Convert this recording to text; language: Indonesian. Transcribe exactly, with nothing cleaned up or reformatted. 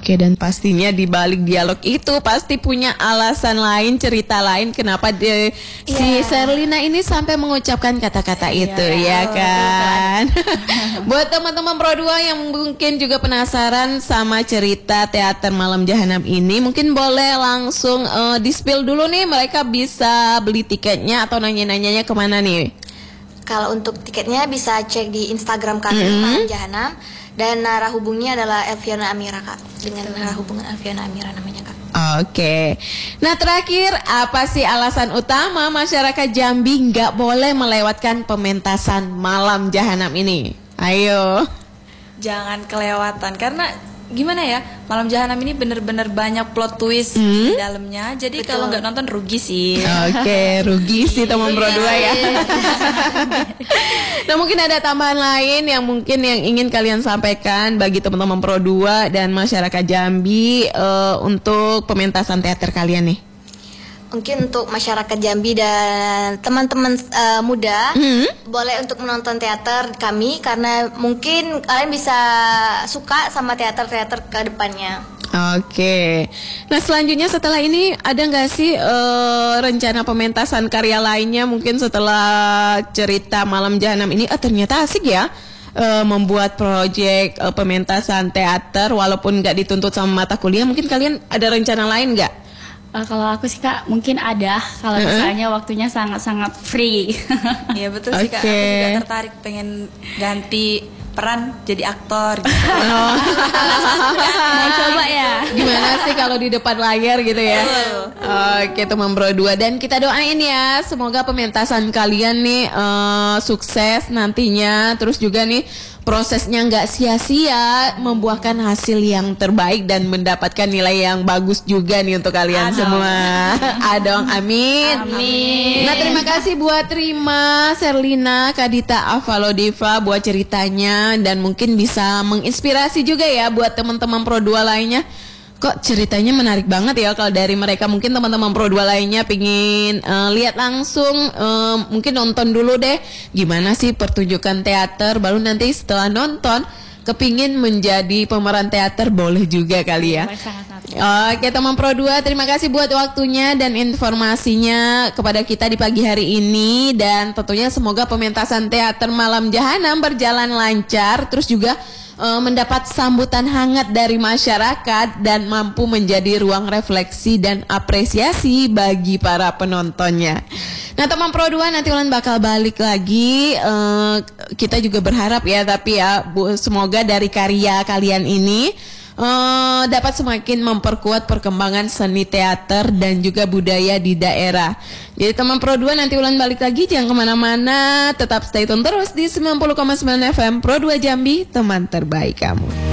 Oke, dan pastinya di balik dialog itu pasti punya alasan lain, cerita lain kenapa dia, yeah. si Sherlina ini sampai mengucapkan kata-kata yeah, itu ya oh, kan. Buat teman-teman Pro dua yang mungkin juga penasaran sama cerita teater Malam Jahanam ini, mungkin boleh langsung uh, di-spill dulu nih, mereka bisa beli tiketnya atau nanya-nanyanya kemana nih? Kalau untuk tiketnya bisa cek di Instagram kami, mm-hmm. Malam Jahanam. Dan narah hubungnya adalah Elviana Amira, Kak. Dengan narah hubungan Elviana Amira namanya, Kak. Oke. Nah, terakhir, apa sih alasan utama masyarakat Jambi nggak boleh melewatkan pementasan Malam Jahanam ini? Ayo. Jangan kelewatan, karena gimana ya, Malam Jahanam ini bener-bener banyak plot twist hmm? di dalamnya. Jadi kalau nggak nonton rugi sih. Oke, rugi sih teman Pro dua ya. Nah, mungkin ada tambahan lain yang mungkin yang ingin kalian sampaikan bagi teman-teman Pro dua dan masyarakat Jambi uh, untuk pementasan teater kalian nih. Mungkin untuk masyarakat Jambi dan teman-teman uh, muda hmm? boleh untuk menonton teater kami, karena mungkin kalian bisa suka sama teater-teater ke depannya. Oke. Nah, selanjutnya setelah ini ada nggak sih uh, rencana pementasan karya lainnya mungkin setelah cerita Malam Jahanam ini? Ah, ternyata asik ya. Uh, membuat proyek uh, pementasan teater walaupun nggak dituntut sama mata kuliah. Mungkin kalian ada rencana lain nggak? Uh, kalau aku sih Kak, mungkin ada kalau uh-huh. misalnya waktunya sangat-sangat free. Iya betul sih Kak, aku juga tertarik pengen ganti peran jadi aktor gitu. Oh. Mau coba ya? Gimana sih kalau di depan layar gitu ya? Oke, teman Pro dua, dan kita doain ya semoga pementasan kalian nih uh, sukses nantinya, terus juga nih prosesnya nggak sia-sia, membuahkan hasil yang terbaik dan mendapatkan nilai yang bagus juga nih untuk kalian Adong. semua. Adong, amin. Amin. Nah, terima kasih buat Rima, Sherlina, Kadita, Avalodiva buat ceritanya, dan mungkin bisa menginspirasi juga ya buat teman-teman Pro dua lainnya. Kok ceritanya menarik banget ya kalau dari mereka. Mungkin teman-teman Pro dua lainnya pingin uh, lihat langsung, uh, mungkin nonton dulu deh gimana sih pertunjukan teater, baru nanti setelah nonton kepingin menjadi pemeran teater, boleh juga kali ya. Oke, teman Pro dua, terima kasih buat waktunya dan informasinya kepada kita di pagi hari ini, dan tentunya semoga pementasan teater Malam Jahanam berjalan lancar, terus juga Uh, mendapat sambutan hangat dari masyarakat dan mampu menjadi ruang refleksi dan apresiasi bagi para penontonnya. Nah, teman Pro dua, nanti Ulan bakal balik lagi. Uh, kita juga berharap ya, tapi ya Bu, semoga dari karya kalian ini Uh, dapat semakin memperkuat perkembangan seni teater dan juga budaya di daerah. Jadi teman Pro dua, nanti Ulan balik lagi, jangan kemana-mana, tetap stay tune terus di sembilan puluh koma sembilan F M Pro dua Jambi, teman terbaik kamu.